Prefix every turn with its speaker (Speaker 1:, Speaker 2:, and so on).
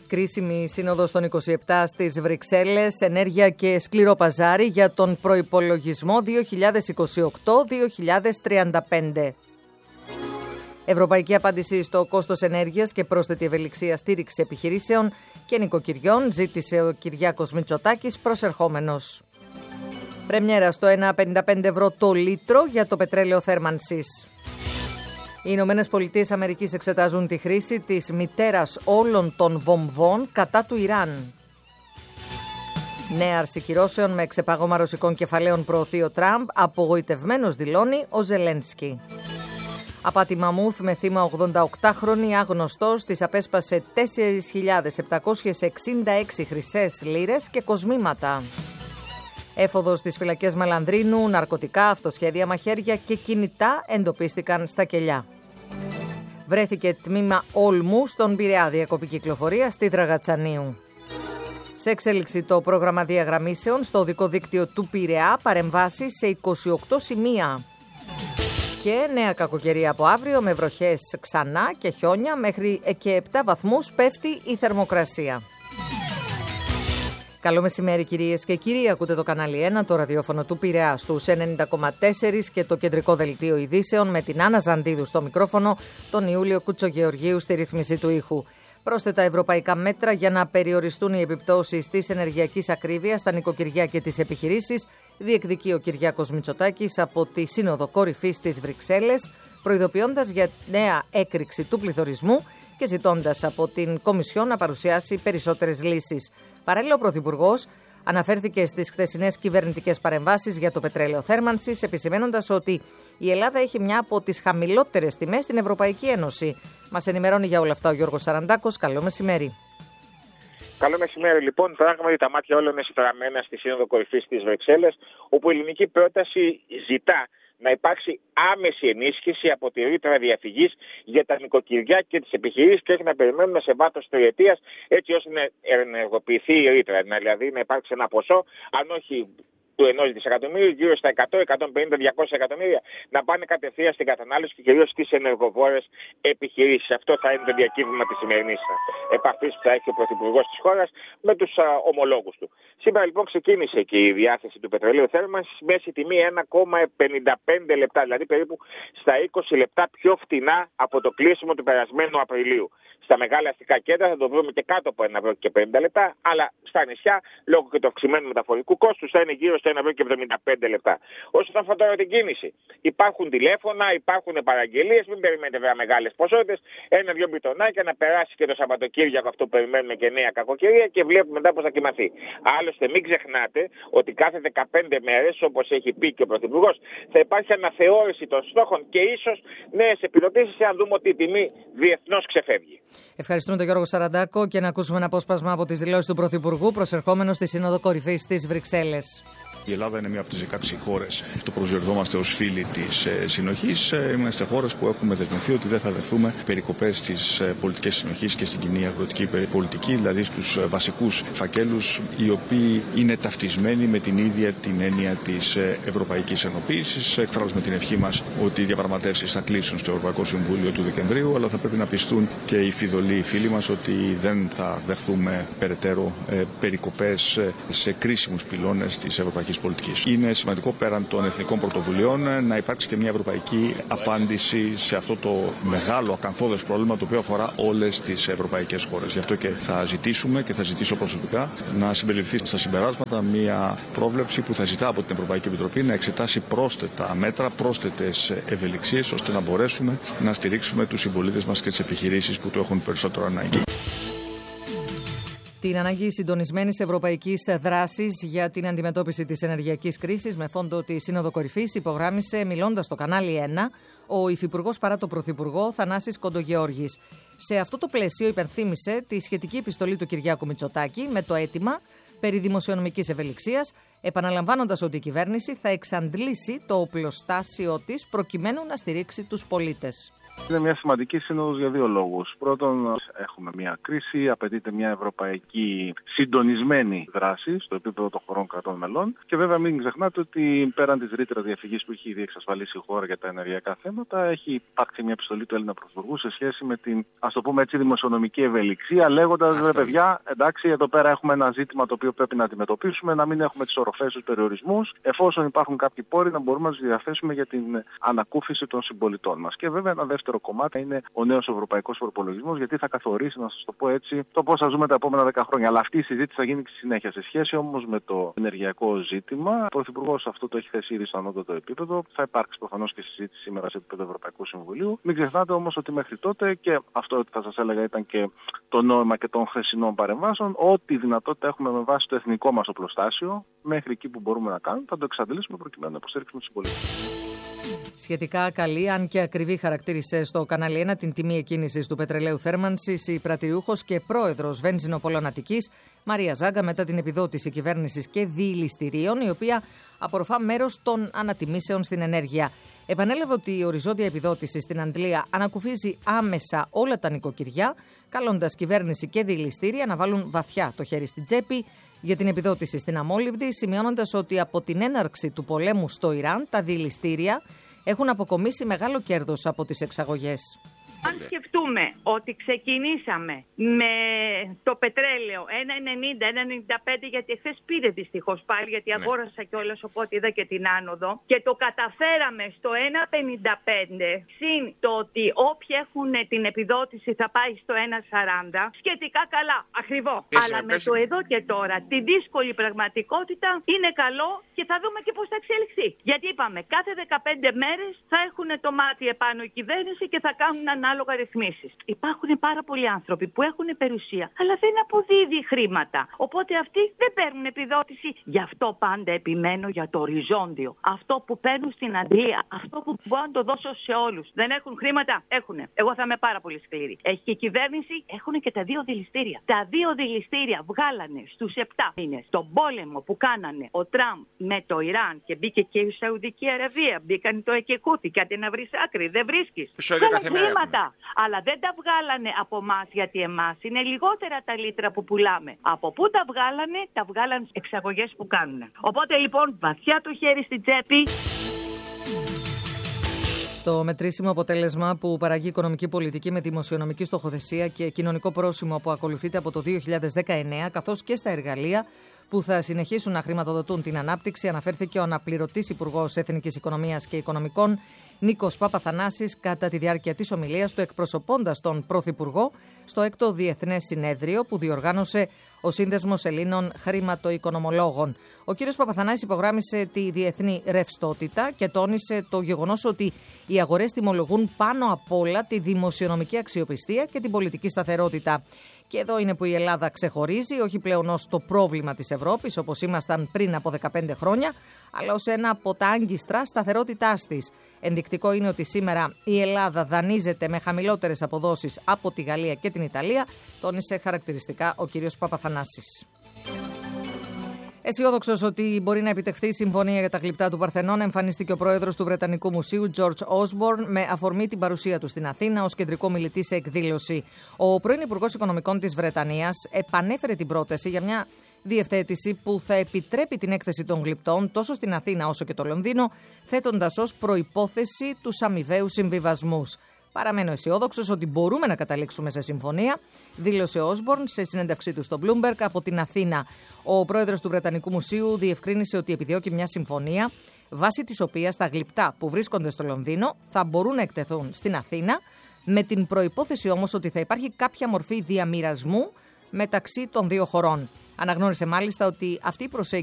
Speaker 1: Κρίσιμη σύνοδος των 27 στις Βρυξέλλες, ενέργεια και σκληρό παζάρι για τον προϋπολογισμό 2028-2035. Ευρωπαϊκή απάντηση στο κόστος ενέργειας και πρόσθετη ευελιξία στήριξη επιχειρήσεων και νοικοκυριών ζήτησε ο Κυριάκος Μητσοτάκης προσερχόμενος. Πρεμιέρα στο 1,55 ευρώ το λίτρο για το πετρέλαιο θέρμανσης. Οι Ηνωμένες Πολιτείες Αμερικής εξετάζουν τη χρήση της μητέρας όλων των βομβών κατά του Ιράν. Νέα άρση κυρώσεων με ξεπάγωμα ρωσικών κεφαλαίων προωθεί ο Τραμπ, απογοητευμένος δηλώνει ο Ζελένσκι. Απάτη μαμούθ με θύμα 88χρονη άγνωστος της απέσπασε 4.766 χρυσές λίρες και κοσμήματα. Έφοδος στις φυλακές Μαλανδρίνου, ναρκωτικά, αυτοσχέδια, μαχαίρια και κινητά εντοπίστηκαν στα κελιά. Βρέθηκε τμήμα όλμου στον Πειραιά, διακοπή κυκλοφορία στη Δραγατσανίου. Σε εξέλιξη το πρόγραμμα διαγραμμίσεων στο οδικό δίκτυο του Πειραιά, παρεμβάσεις σε 28 σημεία. Και νέα κακοκαιρία από αύριο με βροχές ξανά και χιόνια, μέχρι και 7 βαθμούς πέφτει η θερμοκρασία. Καλό μεσημέρι κυρίες και κύριοι, ακούτε το κανάλι 1, το ραδιόφωνο του Πειραιά στους 90,4 και το κεντρικό δελτίο ειδήσεων με την Άννα Ζαντίδου στο μικρόφωνο, τον Ιούλιο Κουτσογεωργίου στη ρύθμιση του ήχου. Πρόσθετα ευρωπαϊκά μέτρα για να περιοριστούν οι επιπτώσεις της ενεργειακής ακρίβειας στα νοικοκυριά και τις επιχειρήσεις, διεκδικεί ο Κυριάκος Μητσοτάκης από τη Σύνοδο Κορυφής στις Βρυξέλλες, προειδοποιώντας για νέα έκρηξη του πληθωρισμού και ζητώντας από την Κομισιόν να παρουσιάσει περισσότερες λύσεις. Παράλληλα, ο Πρωθυπουργός αναφέρθηκε στις χθεσινές κυβερνητικές παρεμβάσεις για το πετρέλαιο θέρμανσης, επισημαίνοντας ότι η Ελλάδα έχει μια από τις χαμηλότερες τιμές στην Ευρωπαϊκή Ένωση. Μας ενημερώνει για όλα αυτά ο Γιώργος Σαραντάκος. Καλό μεσημέρι.
Speaker 2: Καλό μεσημέρι, λοιπόν. Πράγματι, τα μάτια όλων είναι στραμμένα στη Σύνοδο Κορυφής στις Βρυξέλλες, όπου η ελληνική πρόταση ζητά να υπάρξει άμεση ενίσχυση από τη ρήτρα διαφυγής για τα νοικοκυριά και τις επιχειρήσεις και όχι να περιμένουμε σε βάθος τριετίας, έτσι ώστε να ενεργοποιηθεί η ρήτρα. Δηλαδή να υπάρξει ένα ποσό, αν όχι του 1 δισεκατομμύριου, γύρω στα 100, 150, 200 εκατομμύρια να πάνε κατευθείαν στην κατανάλωση και κυρίως στις ενεργοβόρες επιχειρήσεις. Αυτό θα είναι το διακύβημα της σημερινής επαφής που θα έχει ο Πρωθυπουργός της χώρας με τους ομολόγους του. Σήμερα λοιπόν ξεκίνησε και η διάθεση του πετρελαίου θέρμανσης, μέση τιμή 1,55 λεπτά, δηλαδή περίπου στα 20 λεπτά πιο φτηνά από το κλείσιμο του περασμένου Απριλίου. Στα μεγάλα αστικά κέντρα θα το βρούμε και κάτω από 1 ευρώ και 50 λεπτά, αλλά στα νησιά, λόγω και του αυξημένου μεταφορικού κόστους, θα είναι γύρω στα 1 ευρώ και 75 λεπτά. Όσον αφορά τώρα την κίνηση, υπάρχουν τηλέφωνα, υπάρχουν παραγγελίες, μην περιμένετε βέβαια μεγάλες ποσότητες, 1-2 μπιτονάκια να περάσει και το Σαββατοκύριακο, αυτό που περιμένουμε και νέα κακοκαιρία και βλέπουμε μετά πώς θα κοιμαθεί. Άλλωστε, μην ξεχνάτε ότι κάθε 15 μέρες, όπως έχει πει και ο Πρωθυπουργός, θα υπάρχει αναθεώρηση των στόχων και ίσως νέες επιδοτήσεις, αν δούμε ότι η τιμή διεθνώς ξεφεύγει.
Speaker 1: Ευχαριστούμε τον Γιώργο Σαραντάκο και να ακούσουμε ένα απόσπασμα από τις δηλώσεις του Πρωθυπουργού προσερχόμενο στη Σύνοδο Κορυφής στις Βρυξέλλες.
Speaker 3: Η Ελλάδα είναι μία από τις 16 χώρες που προσδιορίζομαστε ως φίλοι της συνοχής. Είμαστε χώρες που έχουμε δεσμευθεί ότι δεν θα δεχθούμε περικοπές στις πολιτικές συνοχής και στην κοινή αγροτική πολιτική, δηλαδή στους βασικούς φακέλους, οι οποίοι είναι ταυτισμένοι με την ίδια την έννοια της ευρωπαϊκής ενοποίησης. Εκφράζουμε την ευχή μας ότι οι διαπραγματεύσεις θα κλείσουν στο Ευρωπαϊκό Συμβούλιο του Δεκεμβρίου, αλλά θα πρέπει να πιστούν και οι φιδωλοί φίλοι μας ότι δεν θα δεχθούμε περαιτέρω περικοπές σε κρίσιμους πυλώνες της ευρωπαϊκής πολιτικής. Είναι σημαντικό πέραν των εθνικών πρωτοβουλειών να υπάρξει και μια ευρωπαϊκή απάντηση σε αυτό το μεγάλο ακαθόδες πρόβλημα το οποίο αφορά όλες τις ευρωπαϊκές χώρες. Γι' αυτό και θα ζητήσουμε και θα ζητήσω προσωπικά να συμπεριληφθεί στα συμπεράσματα μια πρόβλεψη που θα ζητά από την Ευρωπαϊκή Επιτροπή να εξετάσει πρόσθετα μέτρα, πρόσθετες ευελιξίες ώστε να μπορέσουμε να στηρίξουμε τους συμπολίτες μας και τις επιχειρήσεις που το έχουν περισσότερο ανάγκη.
Speaker 1: Την ανάγκη συντονισμένης ευρωπαϊκής δράσης για την αντιμετώπιση της ενεργειακής κρίσης με φόντο τη Σύνοδο Κορυφής υπογράμμισε, μιλώντας στο κανάλι 1, ο Υφυπουργός παρά το Πρωθυπουργό Θανάσης Κοντογεώργης. Σε αυτό το πλαίσιο υπενθύμησε τη σχετική επιστολή του Κυριάκου Μητσοτάκη με το αίτημα περί δημοσιονομικής ευελιξίας επαναλαμβάνοντας ότι η κυβέρνηση θα εξαντλήσει το οπλοστάσιο της προκειμένου να στηρίξει τους πολίτες.
Speaker 4: Είναι μια σημαντική σύνοδος για δύο λόγους. Πρώτον, έχουμε μια κρίση, απαιτείται μια ευρωπαϊκή συντονισμένη δράση στο επίπεδο των χωρών κρατών μελών. Και βέβαια μην ξεχνάτε ότι πέραν της ρήτρας διαφυγής που έχει ήδη εξασφαλίσει η χώρα για τα ενεργειακά θέματα, έχει υπάρξει μια επιστολή του Έλληνα Πρωθυπουργού σε σχέση με την, ας το πούμε έτσι, δημοσιονομική ευελιξία, λέγοντας ρε παιδιά, εντάξει, εδώ πέρα έχουμε ένα ζήτημα το οποίο πρέπει να αντιμετωπίσουμε, να μην έχουμε τις οροφές, τους περιορισμούς, εφόσον υπάρχουν κάποιοι πόροι να μπορούμε να τους διαθέσουμε για την ανακούφιση των συμπολιτών μας. Και βέβαια ένα δεύτερο κομμάτι είναι ο νέος ευρωπαϊκός προπολογισμός, γιατί θα καθορίσει, να σας το πω έτσι, το πώς θα ζούμε τα επόμενα 10 χρόνια. Αλλά αυτή η συζήτηση θα γίνει και στη συνέχεια. Σε σχέση όμως με το ενεργειακό ζήτημα, ο Πρωθυπουργός αυτό το έχει θέσει ήδη στο ανώτατο επίπεδο. Θα υπάρξει προφανώς και συζήτηση σήμερα σε επίπεδο Ευρωπαϊκού Συμβουλίου. Μην ξεχνάτε όμως ότι μέχρι τότε, και αυτό θα σας έλεγα ήταν και το νόημα και των χθεσινών παρεμβάσεων, ό,τι δυνατότητα έχουμε με βάση το εθνικό μας οπλοστάσιο, μέχρι εκεί που μπορούμε να κάνουμε, θα το εξαντλήσουμε προκειμένου να υποστηρίξουμε τους συμπολίτες.
Speaker 1: Σχετικά καλή, αν και ακριβή, χαρακτήρισε στο Κανάλι 1 την τιμή εκκίνησης του πετρελαίου θέρμανσης η πρατηριούχος και πρόεδρος Βενζινοπολών Αττικής Μαρία Ζάγκα μετά την επιδότηση κυβέρνησης και διηληστηρίων, η οποία απορροφά μέρος των ανατιμήσεων στην ενέργεια. Επανέλαβε ότι η οριζόντια επιδότηση στην Αντλία ανακουφίζει άμεσα όλα τα νοικοκυριά, καλώντας κυβέρνηση και διηληστήρια να βάλουν βαθιά το χέρι στην τσέπη για την επιδότηση στην αμόλυβδη, σημειώνοντας ότι από την έναρξη του πολέμου στο Ιράν τα διηληστήρια έχουν αποκομίσει μεγάλο κέρδος από τις εξαγωγές.
Speaker 5: Αν σκεφτούμε ότι ξεκινήσαμε με το πετρέλαιο 1,90, 1,95, γιατί εχθές πήρε δυστυχώς πάλι, γιατί αγόρασα κιόλας, οπότε είδα και την άνοδο, και το καταφέραμε στο 1,55, συν το ότι όποιοι έχουν την επιδότηση θα πάει στο 1,40, σχετικά καλά, ακριβό. Αλλά με το εδώ και τώρα, τη δύσκολη πραγματικότητα, είναι καλό και θα δούμε και πώς θα εξελιχθεί. Γιατί είπαμε, κάθε 15 μέρες θα έχουν το μάτι επάνω η κυβέρνηση και θα κάνουν ανάλογα ρυθμίσεις. Υπάρχουν πάρα πολλοί άνθρωποι που έχουν περιουσία, αλλά δεν αποδίδει χρήματα. Οπότε αυτοί δεν παίρνουν επιδότηση. Γι' αυτό πάντα επιμένω για το οριζόντιο. Αυτό που παίρνουν στην Αντλία, αυτό που μπορώ να το δώσω σε όλους. Δεν έχουν χρήματα, έχουνε. Εγώ θα είμαι πάρα πολύ σκληρή. Έχει και η κυβέρνηση, έχουν και τα δύο δηληστήρια. Τα δύο δηληστήρια βγάλανε στους 7 μήνες τον πόλεμο που κάνανε ο Τραμπ με το Ιράν και μπήκε και η Σαουδική Αραβία. Μπήκαν το Εκεκούθη, κάτι να βρεις άκρη, δεν βρίσκεις. Χρήματα. Αλλά δεν τα βγάλανε από εμάς, γιατί εμάς είναι λιγότερα τα λίτρα που πουλάμε. Από πού τα βγάλανε εξαγωγές που κάνουν. Οπότε λοιπόν βαθιά το χέρι στην τσέπη.
Speaker 1: Στο μετρήσιμο αποτέλεσμα που παραγεί οικονομική πολιτική με δημοσιονομική στοχοθεσία και κοινωνικό πρόσημο που ακολουθείται από το 2019, καθώς και στα εργαλεία που θα συνεχίσουν να χρηματοδοτούν την ανάπτυξη, αναφέρθηκε ο αναπληρωτής Υπουργός Εθνικής Οικονομίας και Οικονομικών Νίκος Παπαθανάσης κατά τη διάρκεια της ομιλίας του, εκπροσωπώντας τον Πρωθυπουργό στο 6ο Διεθνές Συνέδριο που διοργάνωσε ο Σύνδεσμος Ελλήνων Χρηματοοικονομολόγων. Ο κ. Παπαθανάσης υπογράμμισε τη διεθνή ρευστότητα και τόνισε το γεγονός ότι οι αγορές τιμολογούν πάνω απ' όλα τη δημοσιονομική αξιοπιστία και την πολιτική σταθερότητα. Και εδώ είναι που η Ελλάδα ξεχωρίζει, όχι πλέον ως το πρόβλημα της Ευρώπης, όπως ήμασταν πριν από 15 χρόνια, αλλά ως ένα από τα άγκιστρα σταθερότητάς της. Ενδεικτικό είναι ότι σήμερα η Ελλάδα δανείζεται με χαμηλότερες αποδόσεις από τη Γαλλία και την Ιταλία, τόνισε χαρακτηριστικά ο κύριος Παπαθανάσης. Αισιόδοξος ότι μπορεί να επιτευχθεί η συμφωνία για τα γλυπτά του Παρθενώνα, εμφανίστηκε ο πρόεδρος του Βρετανικού Μουσείου, George Osborne, με αφορμή την παρουσία του στην Αθήνα ως κεντρικό μιλητή σε εκδήλωση. Ο πρώην Υπουργός Οικονομικών της Βρετανίας επανέφερε την πρόταση για μια διευθέτηση που θα επιτρέπει την έκθεση των γλυπτών τόσο στην Αθήνα όσο και το Λονδίνο, θέτοντας ως προϋπόθεση τους αμοιβαίους συμβιβασμούς. Παραμένω αισιόδοξος ότι μπορούμε να καταλήξουμε σε συμφωνία, δήλωσε ο Όσμπορν σε συνέντευξή του στο Bloomberg από την Αθήνα. Ο πρόεδρος του Βρετανικού Μουσείου διευκρίνησε ότι επιδιώκει μια συμφωνία, βάσει της οποίας τα γλυπτά που βρίσκονται στο Λονδίνο θα μπορούν να εκτεθούν στην Αθήνα, με την προϋπόθεση όμως ότι θα υπάρχει κάποια μορφή διαμοιρασμού μεταξύ των δύο χωρών. Αναγνώρισε μάλιστα ότι αυτή η προσέγγιση